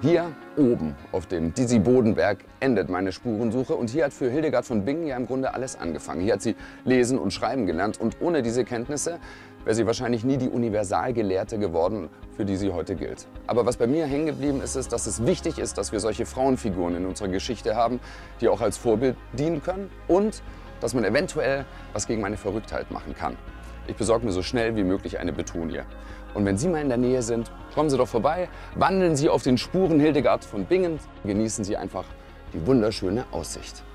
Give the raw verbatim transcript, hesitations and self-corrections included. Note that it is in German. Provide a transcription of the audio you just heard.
Hier oben auf dem Disi-Bodenberg endet meine Spurensuche und hier hat für Hildegard von Bingen ja im Grunde alles angefangen. Hier hat sie lesen und schreiben gelernt und ohne diese Kenntnisse wäre sie wahrscheinlich nie die Universalgelehrte geworden, für die sie heute gilt. Aber was bei mir hängen geblieben ist, ist, dass es wichtig ist, dass wir solche Frauenfiguren in unserer Geschichte haben, die auch als Vorbild dienen können und dass man eventuell was gegen meine Verrücktheit machen kann. Ich besorge mir so schnell wie möglich eine Betunie. Und wenn Sie mal in der Nähe sind, kommen Sie doch vorbei, wandeln Sie auf den Spuren Hildegard von Bingen, genießen Sie einfach die wunderschöne Aussicht.